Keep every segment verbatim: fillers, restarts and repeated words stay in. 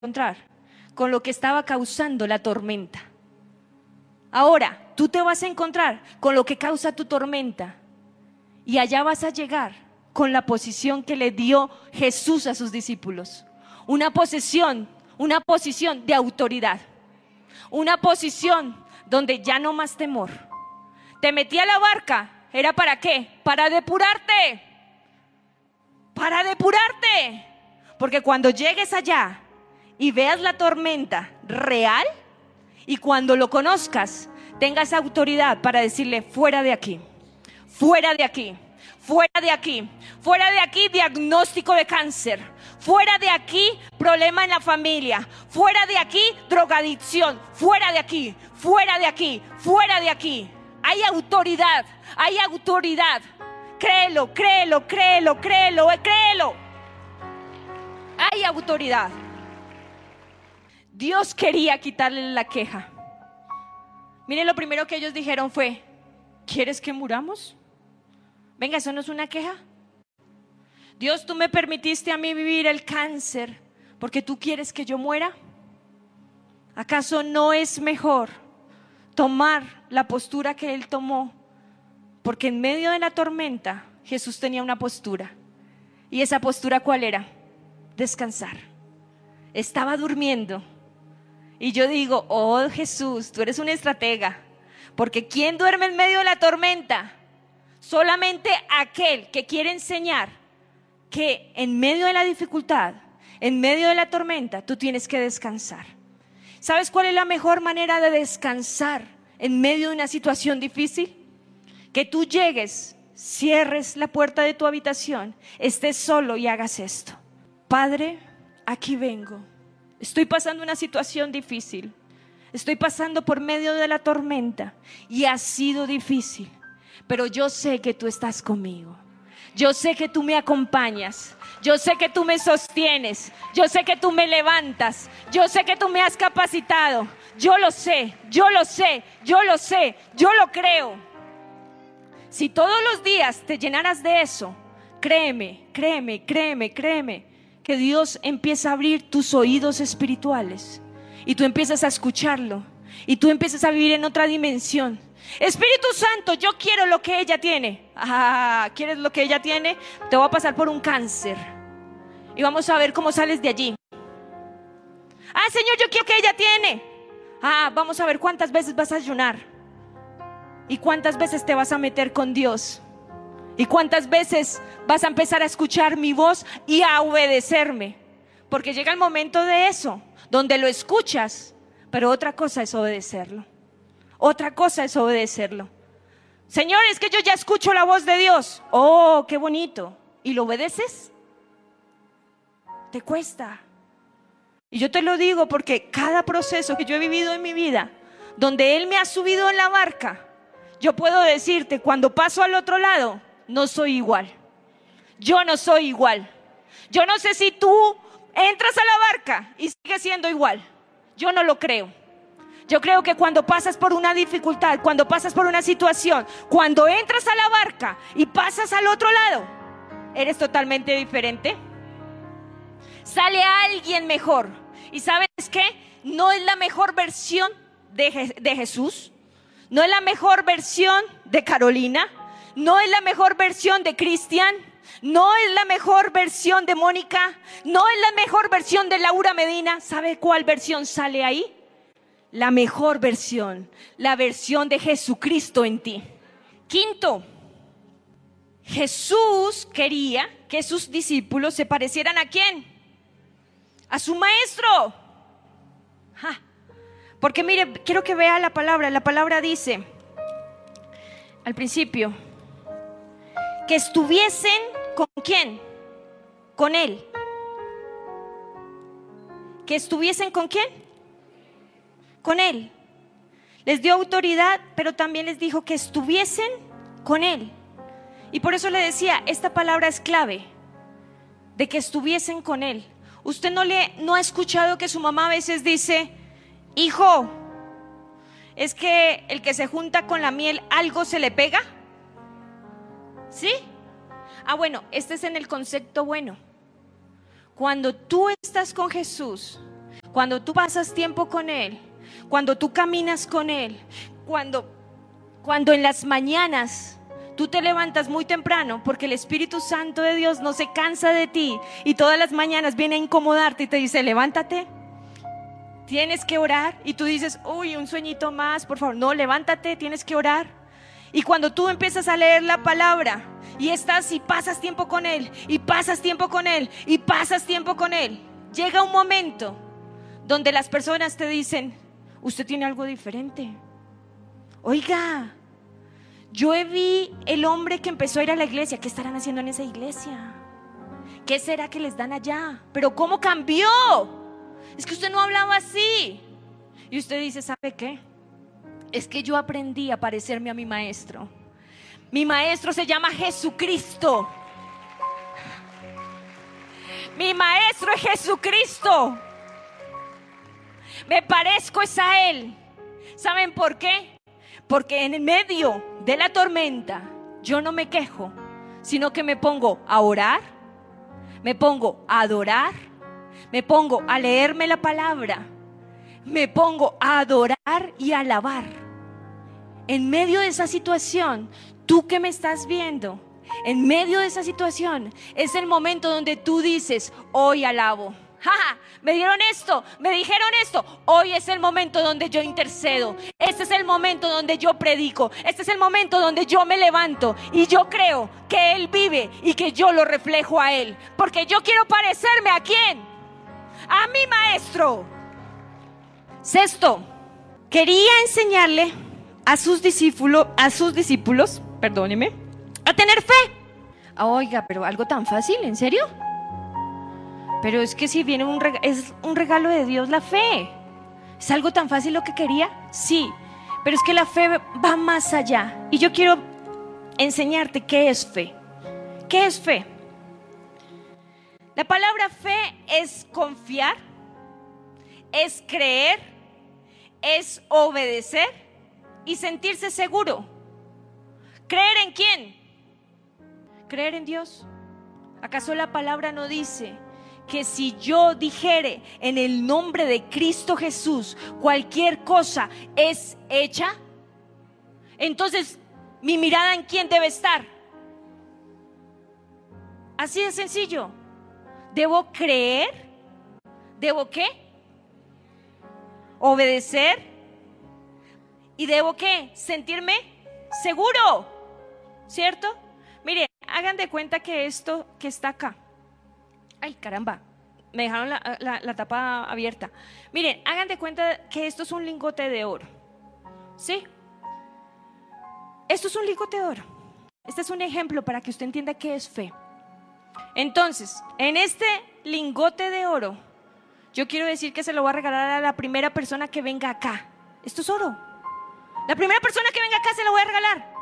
encontrar con lo que estaba causando la tormenta. Ahora, tú te vas a encontrar con lo que causa tu tormenta y allá vas a llegar con la posición que le dio Jesús a sus discípulos. Una posición, una posición de autoridad. Una posición donde ya no más temor. Te metí a la barca, ¿era para qué? Para depurarte. Para depurarte. Porque cuando llegues allá y veas la tormenta real, y cuando lo conozcas, tengas autoridad para decirle: fuera de aquí, fuera de aquí, fuera de aquí, fuera de aquí diagnóstico de cáncer, fuera de aquí problema en la familia, fuera de aquí drogadicción, fuera de aquí, fuera de aquí, fuera de aquí. Hay autoridad, hay autoridad. Créelo, créelo, créelo, créelo, créelo. Hay autoridad. Dios quería quitarle la queja. Miren, lo primero que ellos dijeron fue: ¿quieres que muramos? Venga, eso no es una queja. Dios, tú me permitiste a mí vivir el cáncer porque tú quieres que yo muera. ¿Acaso no es mejor tomar la postura que Él tomó? Porque en medio de la tormenta Jesús tenía una postura. ¿Y esa postura cuál era? Descansar. Estaba durmiendo. Y yo digo: oh Jesús, tú eres un estratega. Porque ¿quién duerme en medio de la tormenta? Solamente aquel que quiere enseñar que en medio de la dificultad, en medio de la tormenta, tú tienes que descansar. ¿Sabes cuál es la mejor manera de descansar en medio de una situación difícil? Que tú llegues, cierres la puerta de tu habitación, estés solo y hagas esto: Padre, aquí vengo. Estoy pasando una situación difícil. Estoy pasando por medio de la tormenta y ha sido difícil, pero yo sé que tú estás conmigo. Yo sé que tú me acompañas. Yo sé que tú me sostienes. Yo sé que tú me levantas. Yo sé que tú me has capacitado. Yo lo sé, yo lo sé, yo lo sé, yo lo creo. Si todos los días te llenaras de eso, créeme, créeme, créeme, créeme, que Dios empieza a abrir tus oídos espirituales y tú empiezas a escucharlo y tú empiezas a vivir en otra dimensión. Espíritu Santo, yo quiero lo que ella tiene. Ah, ¿quieres lo que ella tiene? Te voy a pasar por un cáncer y vamos a ver cómo sales de allí. Ah, Señor, yo quiero que ella tiene. Ah, vamos a ver cuántas veces vas a ayunar y cuántas veces te vas a meter con Dios. ¿Y cuántas veces vas a empezar a escuchar mi voz y a obedecerme? Porque llega el momento de eso, donde lo escuchas, pero otra cosa es obedecerlo. Otra cosa es obedecerlo. Señor, es que yo ya escucho la voz de Dios. Oh, qué bonito. ¿Y lo obedeces? Te cuesta. Y yo te lo digo porque cada proceso que yo he vivido en mi vida, donde Él me ha subido en la barca, yo puedo decirte, cuando paso al otro lado, no soy igual. Yo no soy igual. Yo no sé si tú entras a la barca y sigues siendo igual. Yo no lo creo. Yo creo que cuando pasas por una dificultad, cuando pasas por una situación, cuando entras a la barca y pasas al otro lado, eres totalmente diferente. Sale alguien mejor. ¿Y sabes qué? No es la mejor versión de, Je- de Jesús. No es la mejor versión de Carolina. No es la mejor versión de Cristian. No es la mejor versión de Mónica. No es la mejor versión de Laura Medina. ¿Sabe cuál versión sale ahí? La mejor versión. La versión de Jesucristo en ti. Quinto, Jesús quería que sus discípulos se parecieran ¿a quién? A su maestro. Ja. Porque mire, quiero que vea la palabra. La palabra dice al principio que estuviesen ¿con quién? Con Él. ¿Que estuviesen con quién? Con Él. Les dio autoridad, pero también les dijo que estuviesen con Él. Y por eso le decía, esta palabra es clave, de que estuviesen con Él. Usted no, le, no ha escuchado que su mamá a veces dice: hijo, es que el que se junta con la miel, ¿algo se le pega? ¿Sí? Ah, bueno, este es en el concepto bueno. Cuando tú estás con Jesús, Cuando tú pasas tiempo con Él, cuando tú caminas con Él, cuando, cuando en las mañanas tú te levantas muy temprano, porque el Espíritu Santo de Dios no se cansa de ti y todas las mañanas viene a incomodarte y te dice: levántate, tienes que orar. Y tú dices: uy, un sueñito más, por favor. No, levántate, tienes que orar. Y cuando tú empiezas a leer la palabra y estás y pasas tiempo con Él, y pasas tiempo con Él, y pasas tiempo con Él, llega un momento donde las personas te dicen: usted tiene algo diferente. Oiga, yo vi el hombre que empezó a ir a la iglesia. ¿Qué estarán haciendo en esa iglesia? ¿Qué será que les dan allá? Pero ¿cómo cambió? Es que usted no hablaba así. Y usted dice: ¿sabe qué? Es que yo aprendí a parecerme a mi maestro. Mi maestro se llama Jesucristo. Mi maestro es Jesucristo. Me parezco es a Él. ¿Saben por qué? Porque en medio de la tormenta yo no me quejo, sino que me pongo a orar, me pongo a adorar, me pongo a leerme la palabra, me pongo a adorar y a alabar. En medio de esa situación, tú que me estás viendo, en medio de esa situación, es el momento donde tú dices: hoy alabo. Ja, me dieron esto, me dijeron esto. Hoy es el momento donde yo intercedo. Este es el momento donde yo predico. Este es el momento donde yo me levanto y yo creo que Él vive y que yo lo reflejo a Él, porque yo quiero parecerme ¿a quién? A mi maestro. Sexto, quería enseñarle a sus discípulos, a sus discípulos, perdóneme, a tener fe. Oiga, pero algo tan fácil, ¿en serio? Pero es que si viene un regalo, es un regalo de Dios la fe. ¿Es algo tan fácil lo que quería? Sí, pero es que la fe va más allá. Y yo quiero enseñarte qué es fe. ¿Qué es fe? La palabra fe es confiar, es creer, es obedecer y sentirse seguro. ¿Creer en quién? Creer en Dios. ¿Acaso la palabra no dice que si yo dijere en el nombre de Cristo Jesús cualquier cosa es hecha? Entonces, ¿mi mirada en quién debe estar? Así de sencillo. ¿Debo creer? ¿Debo qué? ¿Obedecer? ¿Y debo qué? ¿Sentirme seguro? ¿Cierto? Miren, hagan de cuenta que esto que está acá, ay caramba, me dejaron la, la, la tapa abierta. Miren, hagan de cuenta que esto es un lingote de oro. ¿Sí? Esto es un lingote de oro. Este es un ejemplo para que usted entienda qué es fe. Entonces, en este lingote de oro, yo quiero decir que se lo voy a regalar a la primera persona que venga acá. Esto es oro. La primera persona que venga acá se lo voy a regalar.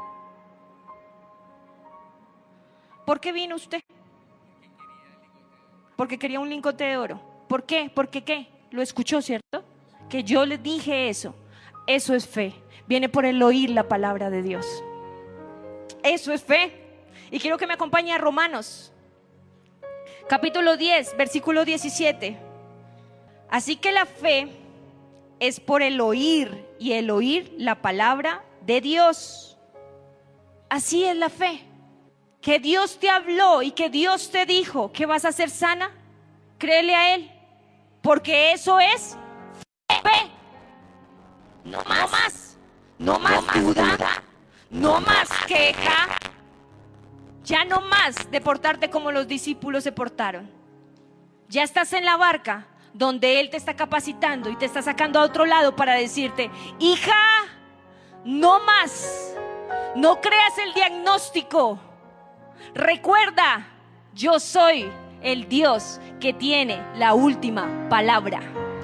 ¿Por qué vino usted? Porque quería un lingote de oro. ¿Por qué? Porque qué, lo escuchó, ¿cierto? Que yo le dije eso. Eso es fe. Viene por el oír la palabra de Dios. Eso es fe. Y quiero que me acompañe a Romanos capítulo diez, versículo diecisiete. Así que la fe es por el oír, y el oír la palabra de Dios. Así es la fe. Que Dios te habló y que Dios te dijo que vas a ser sana, créele a Él, porque eso es fe. No más, no más, no más, no más duda, duda, no más queja, ya no más de portarte como los discípulos se portaron. Ya estás en la barca donde Él te está capacitando y te está sacando a otro lado para decirte: hija, no más, no creas el diagnóstico. Recuerda, yo soy el Dios que tiene la última palabra.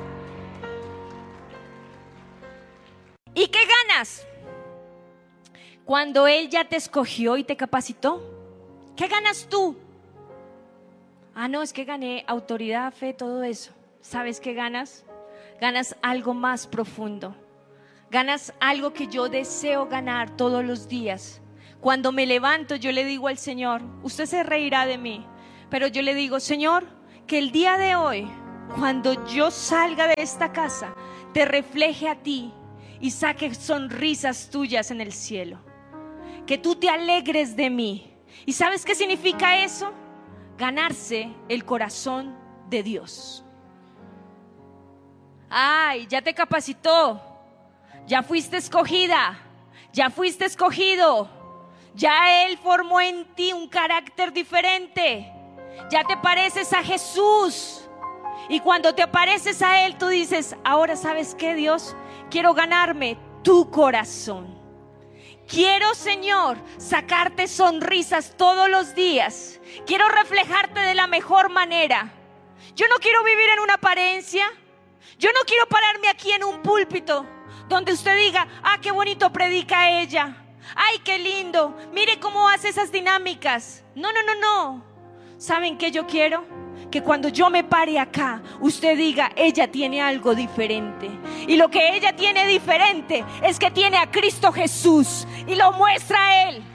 ¿Y qué ganas? Cuando Él ya te escogió y te capacitó, ¿qué ganas tú? Ah, no, es que gané autoridad, fe, todo eso. ¿Sabes qué ganas? Ganas algo más profundo. Ganas algo que yo deseo ganar todos los días. Cuando me levanto, yo le digo al Señor, usted se reirá de mí, pero yo le digo: Señor, que el día de hoy cuando yo salga de esta casa, te refleje a ti y saque sonrisas tuyas en el cielo. Que tú te alegres de mí. ¿Y sabes qué significa eso? Ganarse el corazón de Dios. Ay, ya te capacitó, ya fuiste escogida, ya fuiste escogido, ya Él formó en ti un carácter diferente, ya te pareces a Jesús. Y cuando te pareces a Él, tú dices, ahora ¿sabes qué, Dios? Quiero ganarme tu corazón. Quiero, Señor, sacarte sonrisas todos los días. Quiero reflejarte de la mejor manera. Yo no quiero vivir en una apariencia. Yo no quiero pararme aquí en un púlpito donde usted diga, ah, qué bonito predica ella. Ay, qué lindo. Mire cómo hace esas dinámicas. No, no, no, no. ¿Saben qué yo quiero? Que cuando yo me pare acá, usted diga, ella tiene algo diferente. Y lo que ella tiene diferente es que tiene a Cristo Jesús y lo muestra a Él.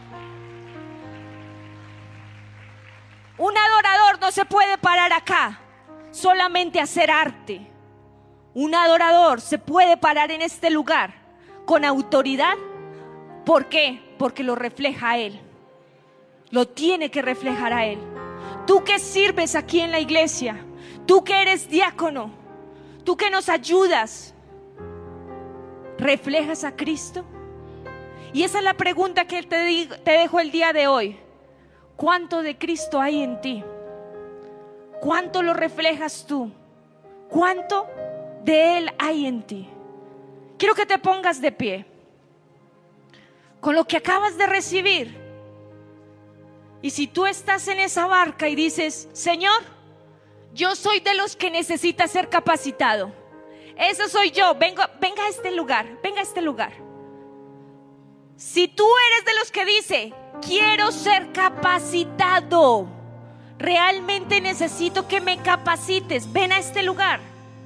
Un adorador no se puede parar acá solamente a hacer arte. Un adorador se puede parar en este lugar con autoridad. ¿Por qué? Porque lo refleja a Él. Lo tiene que reflejar a Él. Tú que sirves aquí en la iglesia, tú que eres diácono, tú que nos ayudas, ¿reflejas a Cristo? Y esa es la pregunta que te, digo, te dejo el día de hoy. ¿Cuánto de Cristo hay en ti? ¿Cuánto lo reflejas tú? ¿Cuánto de Él hay en ti? Quiero que te pongas de pie con lo que acabas de recibir. Y si tú estás en esa barca y dices, Señor, yo soy de los que necesita ser capacitado. Eso soy yo. Vengo, venga a este lugar, venga a este lugar. Si tú eres de los que dice, quiero ser capacitado, realmente necesito que me capacites, ven a este lugar.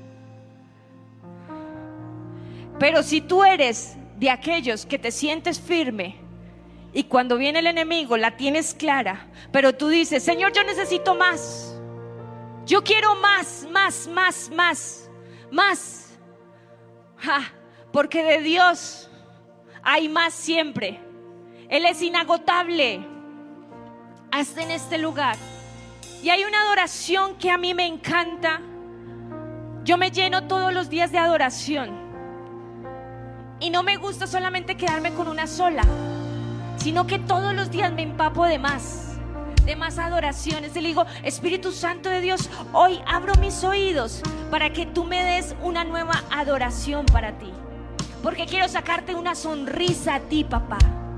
Pero si tú eres de aquellos que te sientes firme y cuando viene el enemigo la tienes clara, pero tú dices, Señor, yo necesito más, yo quiero más, más, más, más, más, ja, porque de Dios hay más siempre. Él es inagotable. Hasta en este lugar. Y hay una adoración que a mí me encanta. Yo me lleno todos los días de adoración. Y no me gusta solamente quedarme con una sola, sino que todos los días me empapo de más, de más adoraciones. Y le digo, Espíritu Santo de Dios, hoy abro mis oídos para que tú me des una nueva adoración para ti, porque quiero sacarte una sonrisa a ti, papá.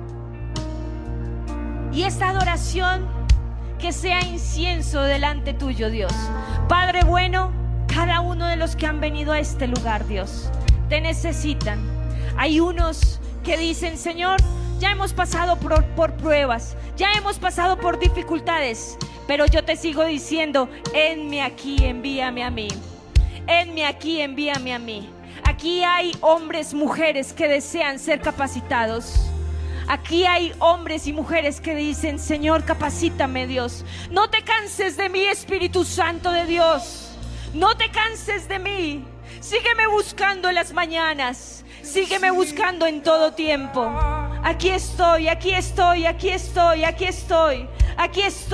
Y esta adoración que sea incienso delante tuyo, Dios. Padre bueno, cada uno de los que han venido a este lugar, Dios, te necesitan. Hay unos que dicen, Señor, ya hemos pasado por, por pruebas, ya hemos pasado por dificultades, pero yo te sigo diciendo, henme aquí, envíame a mí. Henme aquí, envíame a mí. Aquí hay hombres, mujeres que desean ser capacitados. Aquí hay hombres y mujeres que dicen, Señor, capacítame, Dios. No te canses de mí, Espíritu Santo de Dios. No te canses de mí. Sígueme buscando en las mañanas. Sígueme buscando en todo tiempo. Aquí estoy, aquí estoy, aquí estoy, aquí estoy, aquí estoy.